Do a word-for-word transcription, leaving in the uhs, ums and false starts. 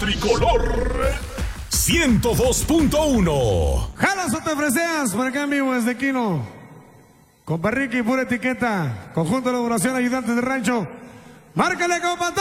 tricolor ciento dos punto uno. Jalas o te freseas, por acá en vivo desde Quino. Compa Ricky, pura etiqueta. Conjunto de elaboración, ayudantes de rancho. Márcale, compa.